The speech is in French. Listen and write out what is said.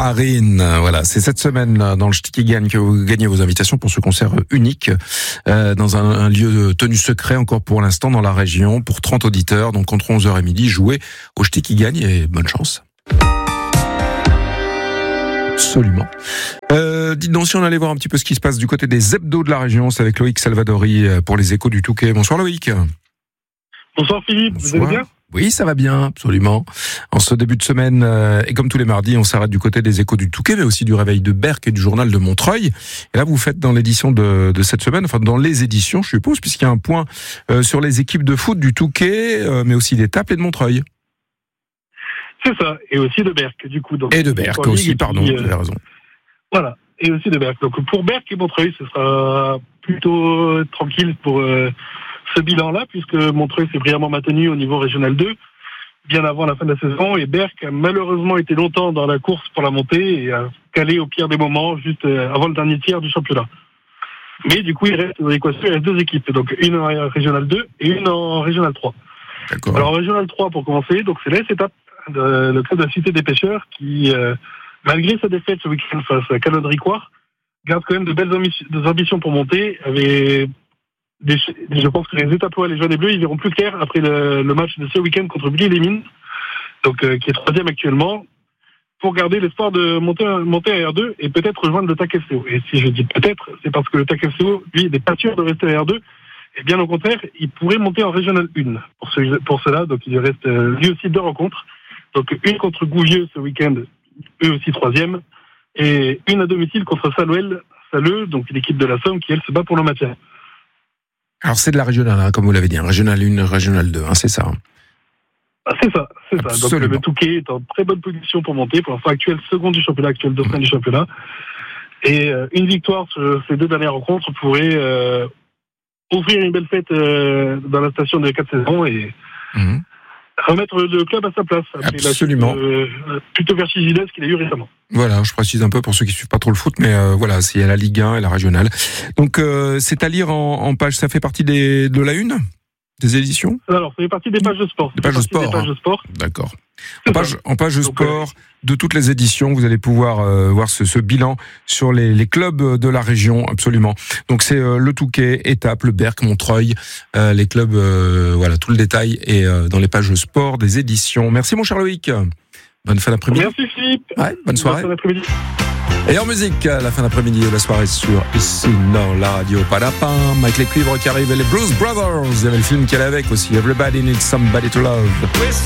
Farin. Voilà, c'est cette semaine dans le Ch'ti qui gagne que vous gagnez vos invitations pour ce concert unique dans un lieu tenu secret encore pour l'instant dans la région pour 30 auditeurs. Donc entre 11h et midi, jouez au Ch'ti qui gagne et bonne chance. Absolument. Dites donc si on allait voir un petit peu ce qui se passe du côté des hebdos de la région, c'est avec Loïc Salvadori pour les échos du Touquet. Bonsoir Loïc. Bonsoir Philippe, Bonsoir. Vous allez bien ? Oui, ça va bien, absolument. En ce début de semaine, et comme tous les mardis, on s'arrête du côté des échos du Touquet, mais aussi du Réveil de Berck et du journal de Montreuil. Et là, vous faites dans l'édition de cette semaine, enfin dans les éditions, je suppose, puisqu'il y a un point sur les équipes de foot du Touquet, mais aussi d'Étaples et de Montreuil. C'est ça, et aussi de Berck, du coup. Donc, Et de Berck aussi, pardon, vous avez raison. Voilà, et aussi de Berck. Donc pour Berck et Montreuil, ce sera plutôt tranquille pour ce bilan-là, puisque Montreuil s'est brillamment maintenu au niveau régional 2, bien avant la fin de la saison, et Berck a malheureusement été longtemps dans la course pour la montée, et a calé au pire des moments, juste avant le dernier tiers du championnat. Mais du coup, il reste dans l'équation, il reste deux équipes, donc une en régional 2 et une en régional 3. D'accord. Alors en régional 3, pour commencer, donc c'est l'AS Étape, le club de la Cité des Pêcheurs, qui, malgré sa défaite ce week-end face à Calonne-Ricoire, garde quand même de belles ambitions pour monter, avec je pense que les Étapois, les jaunes et bleus, ils verront plus clair après le match de ce week-end contre Bully-les-Mines, donc qui est troisième actuellement, pour garder l'espoir de monter à R2 et peut-être rejoindre le TAC FCO. Et si je dis peut-être, c'est parce que le TAC FCO, lui, n'est pas sûr de rester à R2, et bien au contraire, il pourrait monter en Régional 1 pour cela, donc il reste lui aussi deux rencontres, donc une contre Gouvieux ce week-end, eux aussi troisième, et une à domicile contre Saleux, donc l'équipe de la Somme qui elle se bat pour le maintien. Alors c'est de la régionale, hein, comme vous l'avez dit, régional 1, régional 2, hein, c'est ça. Ah, c'est ça. Absolument. Donc le Touquet est en très bonne position pour monter, pour l'instant actuel second du championnat, actuel dauphin du championnat, et une victoire sur ces deux dernières rencontres pourrait ouvrir une belle fête dans la station de 4 saisons et remettre le club à sa place. Absolument. Plutôt vertigineuse qu'il a eu récemment. Voilà, je précise un peu pour ceux qui suivent pas trop le foot, mais voilà, il y a la Ligue 1 et la régionale. Donc c'est à lire en page, ça fait partie de la une des éditions ? Alors, ça fait partie des pages de sport. Des pages de sport. D'accord. En page de sport de toutes les éditions, vous allez pouvoir voir ce bilan sur les clubs de la région, absolument. Donc c'est le Touquet, Étaples, le Berck, Montreuil, les clubs, voilà, tout le détail est dans les pages de sport des éditions. Merci mon cher Loïc. Bonne fin d'après-midi. Merci Philippe. Ouais, bonne soirée. Bonne fin d'après-midi. Et en musique, à la fin d'après-midi de la soirée sur ici dans la radio Padapam, avec les cuivres qui arrivent et les Blues Brothers. Il y avait le film qui allait avec aussi, Everybody Needs Somebody to Love.